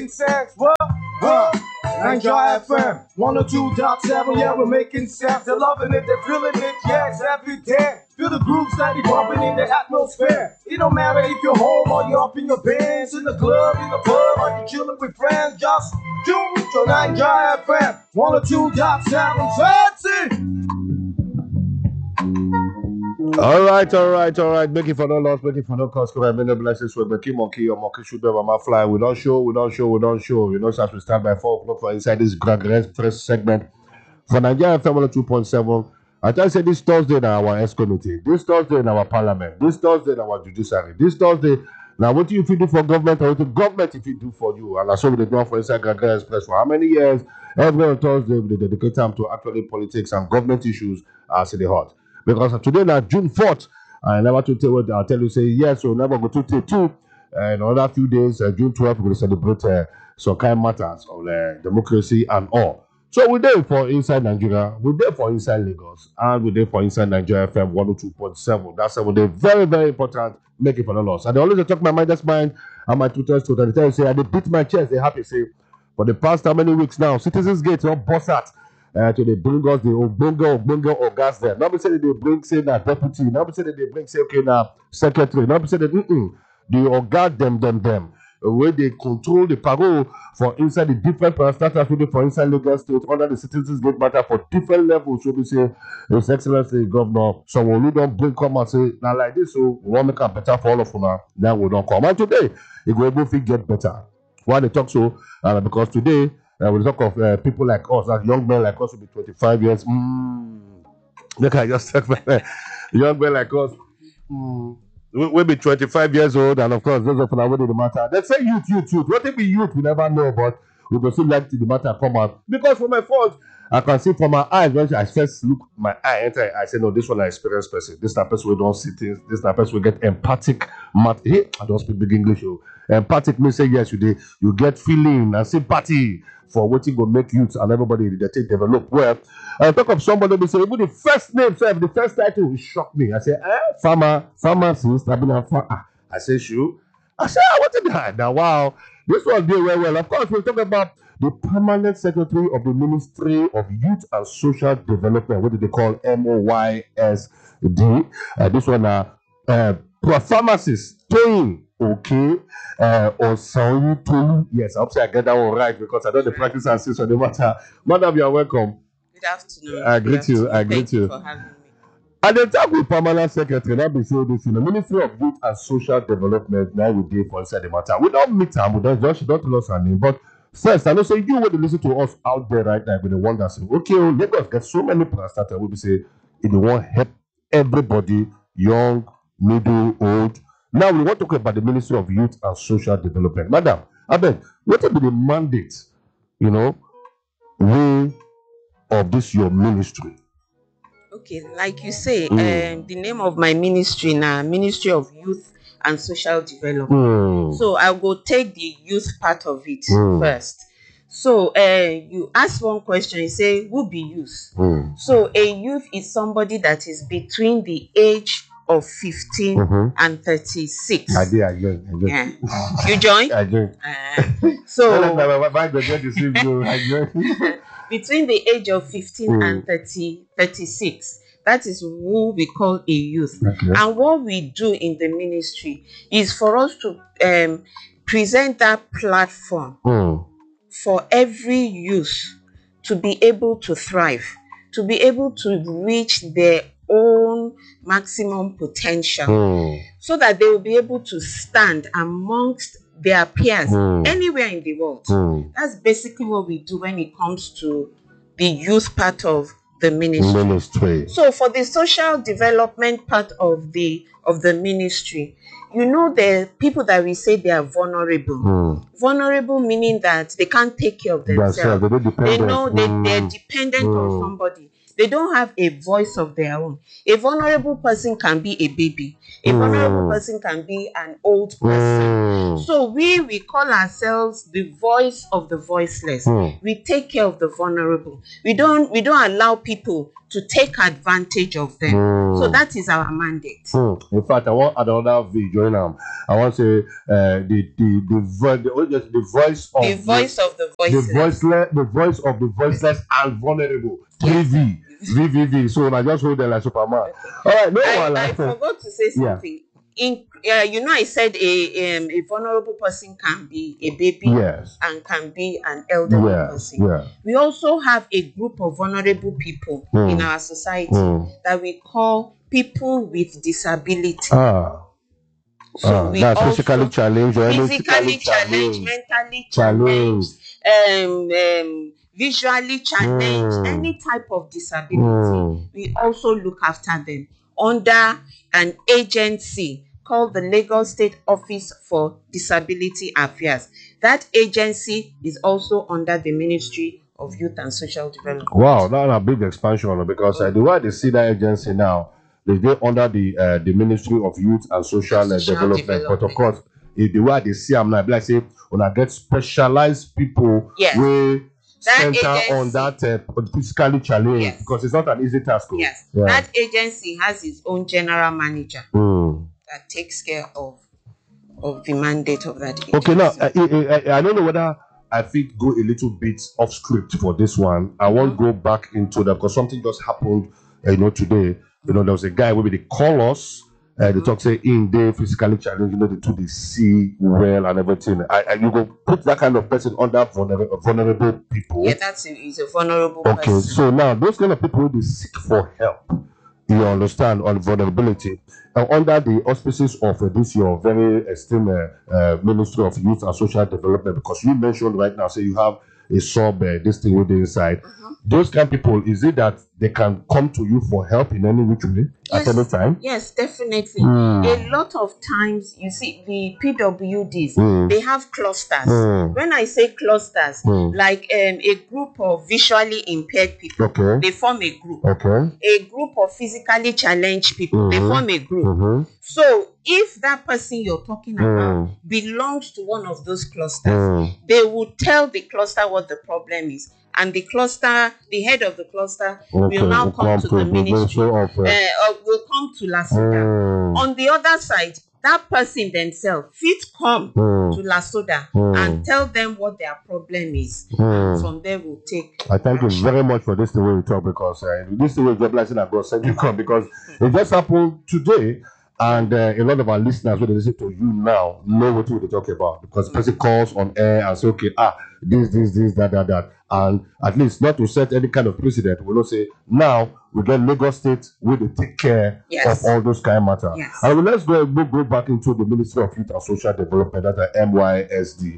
sense. What? Nigeria FM 102.7. Yeah, we're making sense. They're loving it, they're feeling it. Yes, every day. Feel the groove steady bumping in the atmosphere. It don't matter if you're home or you're up in your bands, in the club, in the pub, or you're chilling with friends. Just tune to Nigeria FM 102.7. That's it. All right. Making for no loss, making for no cost. Come many blessings with Becky Monkey or Monkey should be my fly. We don't show. You know, as we start by 4 o'clock for inside this grand first segment for Nigeria FM 2.7. I tell you, say this Thursday in our S committee, this Thursday in our parliament, this Thursday in our judiciary, this Thursday. Now, what do you do for government or what the government if you do for you? And that's what we do for inside Grand Express for how many years? Every on Thursday, we dedicate time to actually politics and government issues as the hot. Because today now June 4th, I never to tell what I'll tell you say yes, so never go to take two. In another few days, June 12th, we're going to celebrate some kind of matters of democracy and all. So we're there for inside Nigeria, we're there for inside Lagos, and we're there for inside Nigeria FM 102.7. That's what they're very, very important. Make it for the loss. And they always talk my mind, that's mine, and my Twitter's to they tell you say I beat my chest, they happy say for the past how many weeks now, Citizens Gate, not boss at. To they bring us the Ogbonge or gas there. Not be say that they bring say that deputy. Not be say that they bring say okay now secretary. Not be say that they organ them. Where they control the parole for inside the different parastatals for inside Lagos State under the Citizens Gate matter for different levels. So we say His Excellency Governor someone who don't bring come and say now like this. So we want to make it better for all of them. Then we don't come. And today it will able to get better. Why they talk so? Because today. We talk of people like us, like young men like us will be 25 years. Look, I just talk about young men like us. We'll be 25 years old, and of course, those of us who the matter. They say youth. What if we youth? We never know, but we will still like to the matter come out. Because from my fault, I can see from my eyes when I first look my eye enter, I say, no, this one I experienced person. This type of person we don't see things. This type of person we get empathic. Hey, I don't speak big English. Empathic means say yes, you get feeling and sympathy for what it will make youth and everybody that they develop well. I talk of somebody who say, even the first name, the first title shocked me. I say, pharmacist, I've been a farmer. I say, sure. I say, what did that? Now, wow, this one did well. Of course, we'll talk about the permanent secretary of the Ministry of Youth and Social Development. What do they call MOYSD? This one, pharmacist, Toyin. Okay, or Saoyi Tolu. Yes, I hope I get that one right because I know the practice and since on the matter. Madam, you are welcome. Good afternoon. I greet you. Thank you for having me. And the talk with permanent secretary, that be so this in the Ministry of Youth and Social Development. Now we do for inside the matter. We don't meet her, we don't tell us her name. But first, I know say you want to listen to us out there right now with the one that say, okay, Lagos get so many plans that we say if they want help everybody, young, middle, old. Now we want to talk about the Ministry of Youth and Social Development. Madam, I beg, what will be the mandate, way of this your ministry? Okay, like you say, the name of my ministry now, Ministry of Youth and Social Development. So I will take the youth part of it first. So you ask one question, you say, who be youth? So a youth is somebody that is between the age of 15 and 36. I join. Yeah. You join? I join. So between the age of 15 and 36, that is who we call a youth. Okay. And what we do in the ministry is for us to present that platform for every youth to be able to thrive, to be able to reach their own maximum potential, so that they will be able to stand amongst their peers anywhere in the world. That's basically what we do when it comes to the youth part of the ministry. So for the social development part of the ministry, the people that we say they are vulnerable. Vulnerable meaning that they can't take care of themselves. They know that they're dependent on somebody. They don't have a voice of their own. A vulnerable person can be a baby. A vulnerable person can be an old person. So we call ourselves the voice of the voiceless. We take care of the vulnerable. We don't allow people to take advantage of them. So that is our mandate. In fact, I want another video. I want to say the voice of the voiceless. The voice of the voiceless and vulnerable. 3V. VVV. So I just hold them like Superman. All right, no one. I forgot to say something. I said a vulnerable person can be a baby, and can be an elderly person. We also have a group of vulnerable people in our society that we call people with disability. So that's physically challenged, mentally challenged, visually challenged, any type of disability. We also look after them under an agency called the Lagos State Office for Disability Affairs. That agency is also under the Ministry of Youth and Social Development. Wow, that's a big expansion, because the way they see that agency now, they go under the Ministry of Youth and Social Development. But of course, the way they see them now, like say, when I get specialized people, we center on that physically challenged, because it's not an easy task. That agency has its own general manager that takes care of the mandate of that agency. Okay, now I don't know whether I think go a little bit off script for this one. I won't go back into that, because something just happened, today. There was a guy where they call us. They talk say in they physically challenged, they see well and everything. You go put that kind of person under vulnerable people. Yeah, he's a vulnerable person. Okay, so now those kind of people, they seek for help. You understand, on vulnerability, under the auspices of this your very esteemed Ministry of Youth and Social Development, because you mentioned right now, say you have a sub this thing with the inside. Those kind of people, is it that they can come to you for help in any which way at any time? Yes, definitely. A lot of times, you see, the PWDs, they have clusters. When I say clusters, like a group of visually impaired people, they form a group. A group of physically challenged people, they form a group. So if that person you're talking about belongs to one of those clusters, they will tell the cluster what the problem is. And the head of the cluster will now come to the ministry, will come to LASODA. On the other side, that person themselves fit come to LASODA and tell them what their problem is. And from there, we'll take. I thank you very much for this the way we talk, because this the way God blessing and God send you come, because it just happened today. And a lot of our listeners, when they listen to you now, know what we talk about, because the person calls on air and say, okay, this, that. And at least not to set any kind of precedent, we will say, now we get Lagos State, where they take care of all those kind of matters. And let's go back into the Ministry of Youth and Social Development, that's MYSD.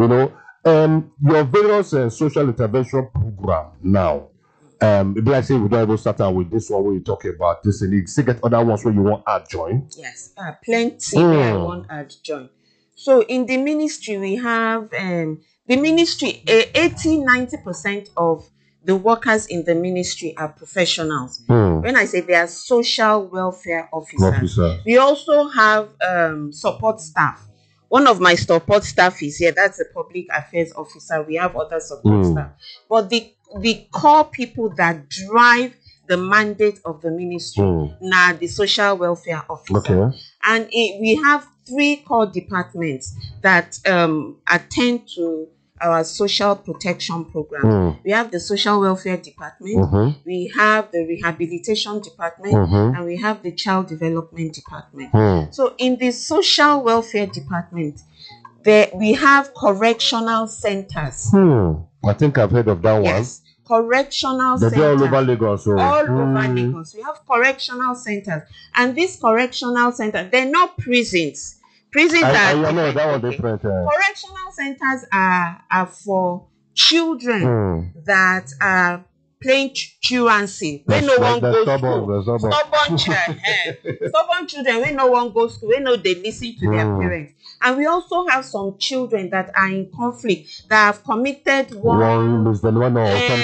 Your various social intervention program now. Maybe I say we don't even start out with this one where you talk about this, and you still get other ones where you want to add join. Yes, plenty where I want to add join. So in the ministry, we have the ministry, 80-90% of the workers in the ministry are professionals. When I say they are social welfare officers, we also have support staff. One of my support staff is here. That's a public affairs officer. We have other support staff. But the core people that drive the mandate of the ministry now the social welfare officer. And we have 3 core departments that attend to our social protection program. We have the social welfare department, we have the rehabilitation department, and we have the child development department. So in the social welfare department, we have correctional centers. I think I've heard of that one. Correctional centers. They're all over Lagos. All over Lagos. We have correctional centers. And these correctional centers, they're not prisons. Prisons are different. Correctional centers are for children that are plain truancy, when no one goes school, stubborn children, when no one goes school, when no they listen to their parents. And we also have some children that are in conflict, that have committed one thing or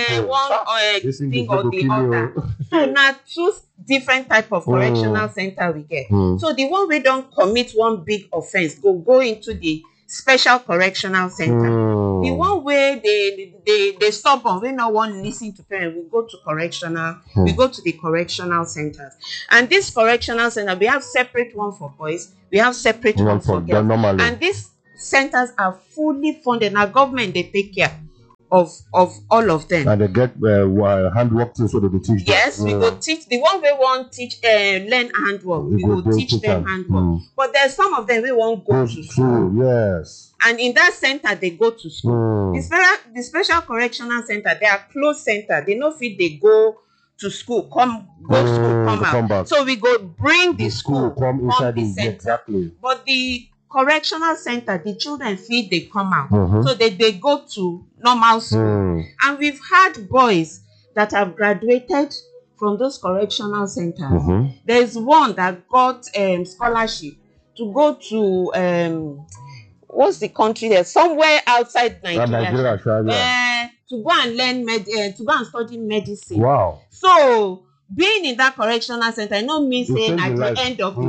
the other. So now 2 different type of correctional center we get. So the one we don't commit one big offense go into the special correctional center. The one where they stubborn, we no one listen to parents, we go to correctional, we go to the correctional centers. And this correctional center, we have separate one for boys, we have separate one for girls. And these centers are fully funded. Now government they take care of all of them. And they get handwork too, so they teach. Yes, we go teach the one we want teach learn handwork. We go teach them handwork. But there's some of them we won't go to school. Yes. And in that center they go to school. The special correctional center, they are closed center. They no fit they go to school, come out. So we go bring the school come inside the center. Exactly. But the correctional center, the children feel they come out. So they go to normal school. And we've had boys that have graduated from those correctional centers. There's one that got scholarship to go to what's the country there? Somewhere outside Nigeria. To go and learn to go and study medicine. Wow. So being in that correctional center, no means saying at the end of the